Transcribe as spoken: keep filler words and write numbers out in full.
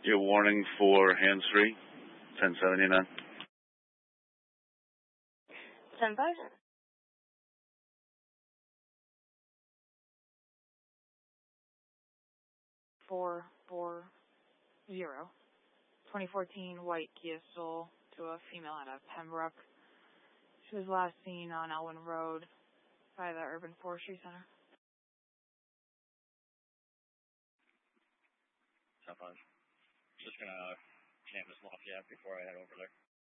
Your warning for hands-free, ten seventy-nine. ten five. Four four zero. twenty fourteen white Kia Soul to a female out of Pembroke. She was last seen on Elwyn Road by the Urban Forestry Center. ten five. Just gonna canvas Lafayette before I head over there.